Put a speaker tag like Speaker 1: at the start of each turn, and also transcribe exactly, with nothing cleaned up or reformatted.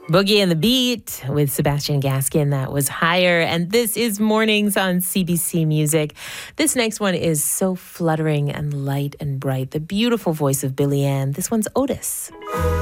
Speaker 1: Boogie and the Beat with Sebastian Gaskin. That was Higher. And this is Mornings on C B C Music. This next one is so fluttering and light and bright. The beautiful voice of Billy Ann. This one's Otis.